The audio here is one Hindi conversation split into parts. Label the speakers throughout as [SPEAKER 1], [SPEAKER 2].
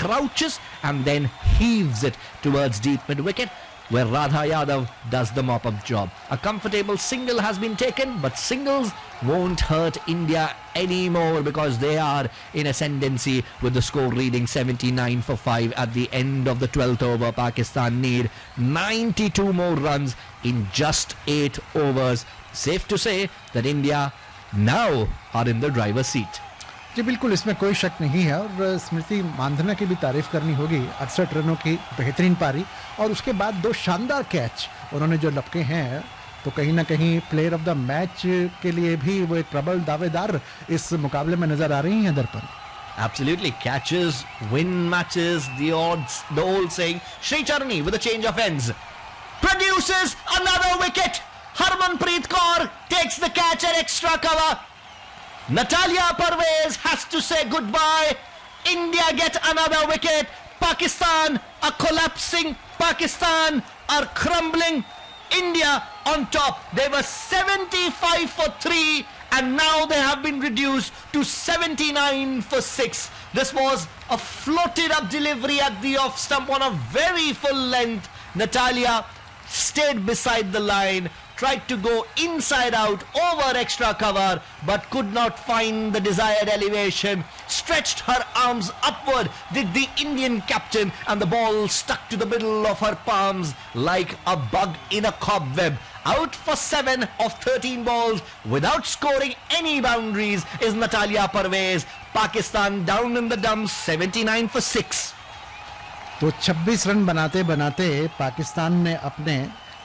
[SPEAKER 1] crouches and then heaves it towards deep mid-wicket, where Radha Yadav does the mop-up job. A comfortable single has been taken, but singles won't hurt India anymore because they are in ascendancy with the score reading 79 for 5 at the end of the 12th over. Pakistan need 92 more runs in just 8 overs. Safe to say that India now are in the driver's seat.
[SPEAKER 2] जी बिल्कुल, इसमें कोई शक नहीं है। और स्मृति मांधना की भी तारीफ करनी होगी। 68 रनों की बेहतरीन पारी और उसके बाद 2 शानदार कैच उन्होंने जो लपके हैं, तो कहीं ना कहीं प्लेयर ऑफ द मैच के लिए भी वो एक प्रबल दावेदार इस मुकाबले में नजर आ रही हैं दर्पण।
[SPEAKER 1] Absolutely, catches win matches, the odds, the old saying. Sri Charani with a change of ends produces another wicket. Harmanpreet Kaur takes the catch at extra cover. Natalia Parvez has to say goodbye. India get another wicket. Pakistan are collapsing. Pakistan are crumbling. India on top. They were 75 for 3 and now they have been reduced to 79 for 6. This was a floated up delivery at the off stump on a very full length. Natalia stayed beside the line, tried to go inside out over extra cover but could not find the desired elevation, stretched her arms upward, did the Indian captain, and the ball stuck to the middle of her palms like a bug in a cobweb. Out for 7 of 13 balls without scoring any boundaries is Natalia Parvez. Pakistan down in the dumps, 79 for 6.
[SPEAKER 2] तो 26 रन बनाते बनाते पाकिस्तान ने अपने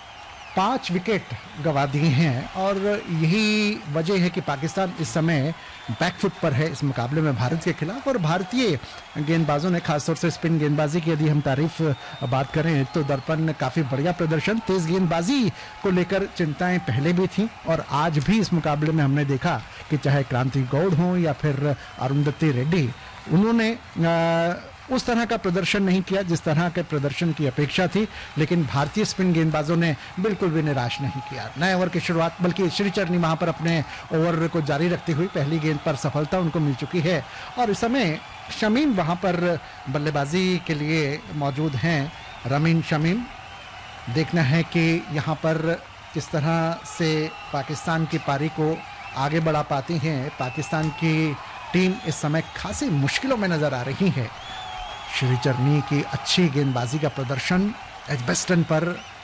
[SPEAKER 2] 5 विकेट गंवा दिए हैं और यही वजह है कि पाकिस्तान इस समय बैकफुट पर है इस मुकाबले में भारत के खिलाफ। और भारतीय गेंदबाजों ने, खासतौर से स्पिन गेंदबाजी की यदि हम तारीफ बात करें तो दर्पण ने काफ़ी बढ़िया प्रदर्शन। तेज गेंदबाजी को लेकर चिंताएं पहले भी थीं और आज भी इस मुकाबले में हमने देखा कि चाहे क्रांति गौड़ हों या फिर अरुंधति रेड्डी, उन्होंने उस तरह का प्रदर्शन नहीं किया जिस तरह के प्रदर्शन की अपेक्षा थी, लेकिन भारतीय स्पिन गेंदबाजों ने बिल्कुल भी निराश नहीं किया। नए ओवर की शुरुआत, बल्कि श्री चरनी वहां पर अपने ओवर को जारी रखते हुए पहली गेंद पर सफलता उनको मिल चुकी है और इस समय शमीम वहां पर बल्लेबाजी के लिए मौजूद हैं। रमीन शमीम, देखना है कि यहाँ पर किस तरह से पाकिस्तान की पारी को आगे बढ़ा पाती हैं। पाकिस्तान की टीम इस समय खासी मुश्किलों में नजर आ रही है। श्री चरनी की अच्छी गेंदबाजी का प्रदर्शन एजबेस्टन पर।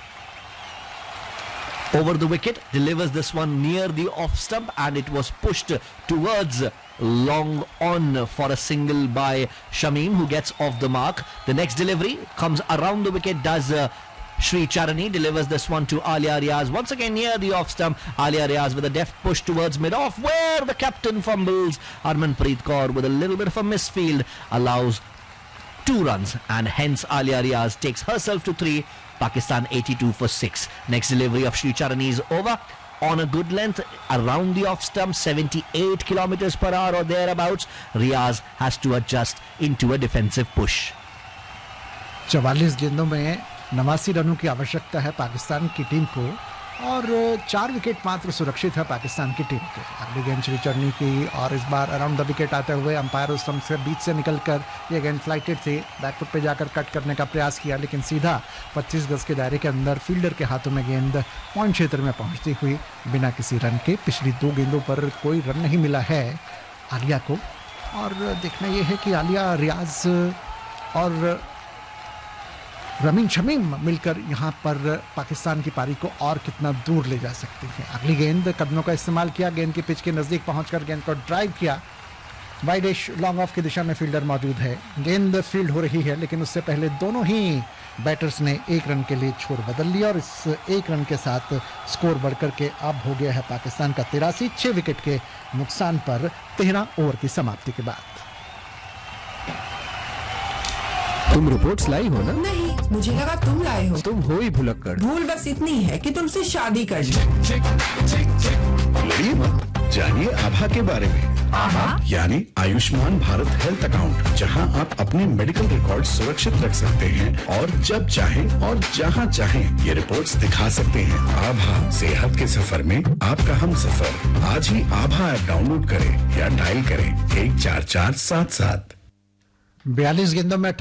[SPEAKER 1] Over the wicket, delivers this one near the off stump and it was pushed towards long on for a single by Shamim, who gets off the mark. The next delivery comes around the wicket, does Sri Charani, delivers this one to Alia Riaz. Once again near the off stump, Alia Riaz with a deft push towards mid-off where the captain fumbles. Harmanpreet Kaur with a little bit of a misfield allows 2 runs and hence Alia Riaz takes herself to 3. Pakistan 82 for 6. Next delivery of Sri Charani is over on a good length around the off stump, 78 kilometers per hour or thereabouts. Riaz has to adjust into a defensive push.
[SPEAKER 2] 44 गेंदों में 89 रनों की आवश्यकता है पाकिस्तान की टीम को और 4 विकेट मात्र सुरक्षित है पाकिस्तान की टीम के। अगली गेंद श्री चरनी की और इस बार अराउंड द विकेट आते हुए अंपायर उस स्टंप से बीच से निकलकर ये गेंद फ्लाइटेड थी, बैकफुट पे जाकर कट करने का प्रयास किया लेकिन सीधा 25 गज के दायरे के अंदर फील्डर के हाथों में गेंद पॉइंट क्षेत्र में पहुंचती हुई बिना किसी रन के। पिछली 2 गेंदों पर कोई रन नहीं मिला है आलिया को और देखना यह है कि आलिया रियाज और रमीन शमीम मिलकर यहां पर पाकिस्तान की पारी को और कितना दूर ले जा सकते हैं। अगली गेंद, कदमों का इस्तेमाल किया, गेंद की पिच के नज़दीक पहुंचकर गेंद को ड्राइव किया। वाइड एज लॉन्ग ऑफ की दिशा में फील्डर मौजूद है, गेंद फील्ड हो रही है लेकिन उससे पहले दोनों ही बैटर्स ने 1 रन के लिए छोर बदल लिया और इस 1 रन के साथ स्कोर बढ़कर के अब हो गया है पाकिस्तान का 83, 6 विकेट के नुकसान पर 13 ओवर की समाप्ति के बाद।
[SPEAKER 3] तुम रिपोर्ट्स लाई हो ना?
[SPEAKER 4] नहीं, मुझे लगा तुम लाए हो।
[SPEAKER 3] तुम हो ही भुलक्कड़।
[SPEAKER 4] भूल बस इतनी है कि तुमसे शादी कर ली।
[SPEAKER 5] लड़िए मत, जानिए आभा के बारे में।
[SPEAKER 4] आभा
[SPEAKER 5] यानी आयुष्मान भारत हेल्थ अकाउंट, जहां आप अपने मेडिकल रिकॉर्ड सुरक्षित रख सकते हैं और जब चाहें और जहां चाहें ये रिपोर्ट्स दिखा सकते हैं। आभा, सेहत के सफर में आपका हम सफर। आज ही आभा ऐप डाउनलोड करें या डायल करें 14477।
[SPEAKER 2] 42 गेंदों में